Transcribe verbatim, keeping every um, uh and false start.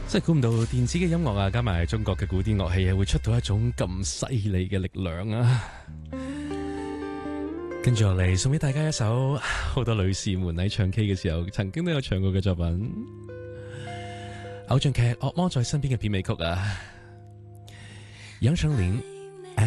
真係估唔到電子嘅音樂啊，加埋中國嘅古典樂器啊，會出到一種咁犀利嘅力量啊！跟住落嚟送俾大家一首好多女士們喺唱 K 嘅時候曾經都有唱過嘅作品，偶像劇《惡魔在身邊》嘅片尾曲啊，楊丞琳。